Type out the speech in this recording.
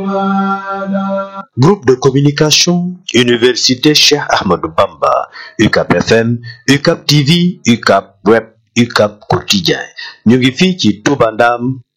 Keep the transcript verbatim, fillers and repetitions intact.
Groupe de communication Université Cheikh Ahmadou Bamba U C A B F M U C A B T V U C A B Web U C A B Quotidien ñu ngi fii ci Touba Ndam